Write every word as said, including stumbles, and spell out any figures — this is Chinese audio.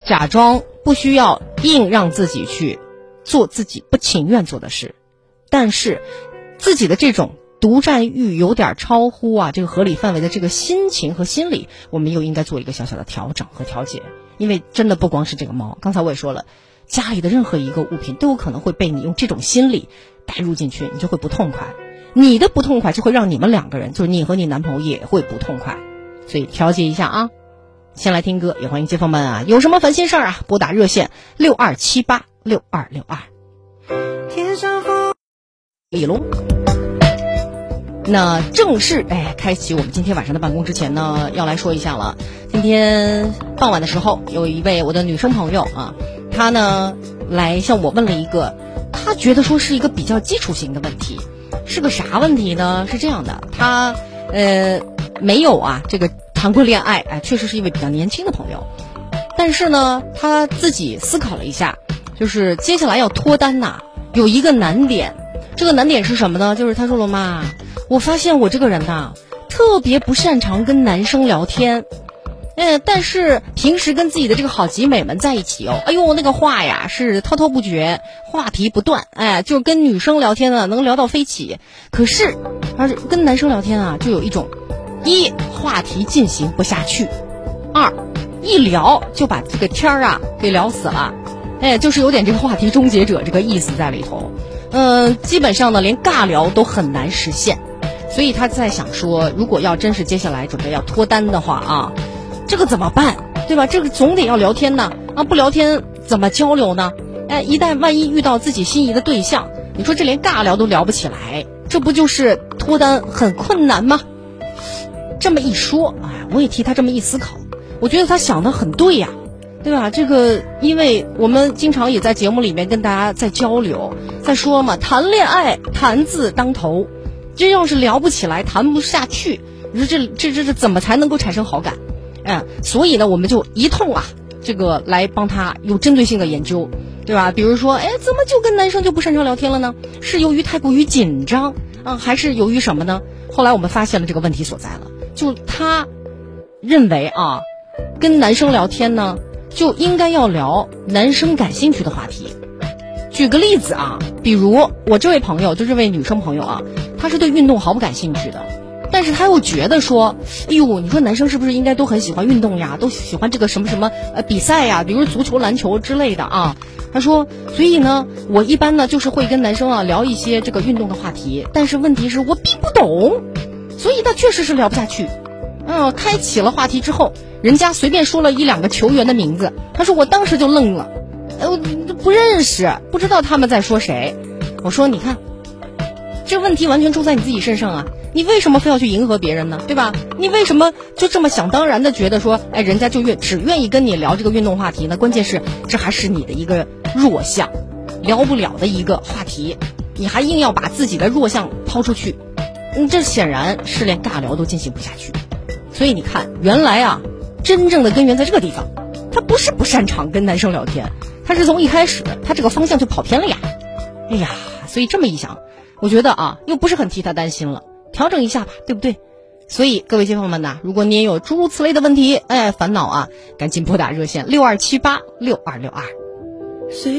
假装不需要硬让自己去做自己不情愿做的事，但是自己的这种独占欲有点超乎啊这个合理范围的这个心情和心理，我们又应该做一个小小的调整和调节。因为真的不光是这个猫，刚才我也说了，家里的任何一个物品都有可能会被你用这种心理带入进去，你就会不痛快，你的不痛快就会让你们两个人，就是你和你男朋友也会不痛快，所以调节一下啊。先来听歌，也欢迎街坊们啊，有什么烦心事儿啊，拨打热线六二七八六二六二。天上风李龙。那正式哎开启我们今天晚上的办公之前呢，要来说一下了。今天傍晚的时候，有一位我的女生朋友啊，她呢来向我问了一个她觉得说是一个比较基础型的问题。是个啥问题呢？是这样的，她呃没有啊这个谈过恋爱，哎，确实是一位比较年轻的朋友。但是呢，她自己思考了一下，就是接下来要脱单呐、啊，有一个难点。这个难点是什么呢？就是她说了妈，我发现我这个人呐，特别不擅长跟男生聊天，呃，但是平时跟自己的这个好姐妹们在一起哦，哎呦，那个话呀是滔滔不绝，话题不断，哎，就是跟女生聊天呢能聊到飞起。可是，而跟男生聊天啊，就有一种，一话题进行不下去，二一聊就把这个天儿啊给聊死了，哎，就是有点这个话题终结者这个意思在里头。嗯、呃，基本上呢，连尬聊都很难实现。所以他在想说，如果要真是接下来准备要脱单的话啊，这个怎么办，对吧？这个总得要聊天呢，啊，不聊天怎么交流呢？哎，一旦万一遇到自己心仪的对象，你说这连尬聊都聊不起来，这不就是脱单很困难吗？这么一说，哎，我也替他这么一思考，我觉得他想的很对呀、啊。对吧？这个，因为我们经常也在节目里面跟大家在交流，在说嘛，谈恋爱谈字当头，这要是聊不起来，谈不下去，你说这这这这怎么才能够产生好感？嗯，所以呢，我们就一通啊，这个来帮他有针对性的研究，对吧？比如说，哎，怎么就跟男生就不擅长聊天了呢？是由于太过于紧张啊，还是由于什么呢？后来我们发现了这个问题所在了，就他认为啊，跟男生聊天呢，就应该要聊男生感兴趣的话题。举个例子啊，比如我这位朋友，就这位女生朋友啊，她是对运动毫不感兴趣的，但是她又觉得说，哎呦，你说男生是不是应该都很喜欢运动呀，都喜欢这个什么什么呃比赛呀，比如足球、篮球之类的啊。她说，所以呢，我一般呢就是会跟男生啊聊一些这个运动的话题，但是问题是我并不懂，所以她确实是聊不下去。嗯，开启了话题之后，人家随便说了一两个球员的名字，他说我当时就愣了，呃，不认识，不知道他们在说谁。我说你看，这问题完全出在你自己身上啊，你为什么非要去迎合别人呢？对吧？你为什么就这么想当然的觉得说，哎，人家就愿只愿意跟你聊这个运动话题呢？关键是这还是你的一个弱项，聊不了的一个话题，你还硬要把自己的弱项抛出去，嗯，这显然是连尬聊都进行不下去。所以你看，原来啊，真正的根源在这个地方，他不是不擅长跟男生聊天，他是从一开始他这个方向就跑偏了呀。哎呀，所以这么一想，我觉得啊，又不是很替他担心了，调整一下吧，对不对？所以各位街坊们呐，如果你也有诸如此类的问题，哎，烦恼啊，赶紧拨打热线六二七八六二六二。